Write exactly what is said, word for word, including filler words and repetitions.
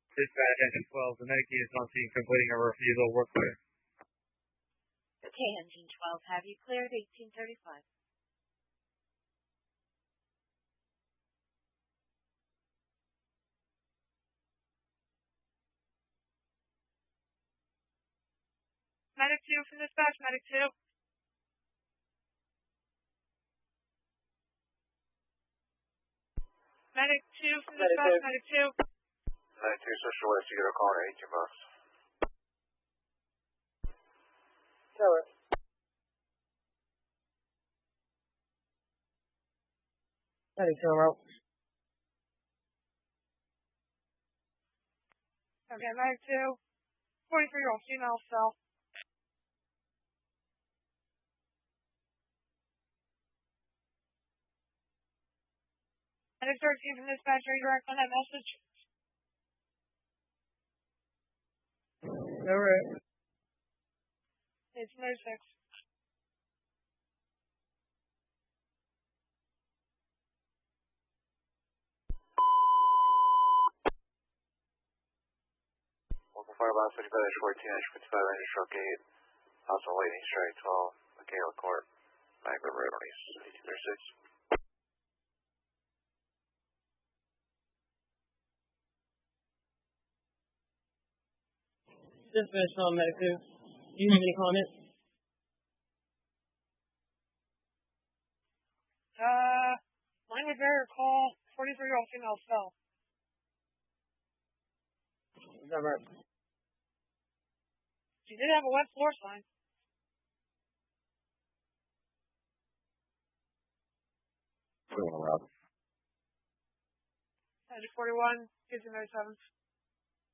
Dispatch engine twelve, the medic is on scene completing a refusal work clear. Okay, engine twelve, have you cleared eighteen thirty-five? Medic two from dispatch, medic two. Medic two from dispatch, medic two. Medic two, social west, you get a call at eighteen bucks. Tower. Medic two, I'm out. Okay, medic two. forty-three-year-old female cell. Medic thirteen from dispatch, are you direct on that message? Alright. It's no six. Local fire box fifty-five dash fourteen dash fifty-five engine truck eight. Hostile waiting strike twelve. Michaela Court. Niagara Road on East eighteen thirty-six. Dispatch on medic two. Do you have any comments? Uh, language barrier call, forty-three-year-old female cell. Is that right? She did have a wet floor sign. Going around. Magic forty-one, fifteen ninety-seven.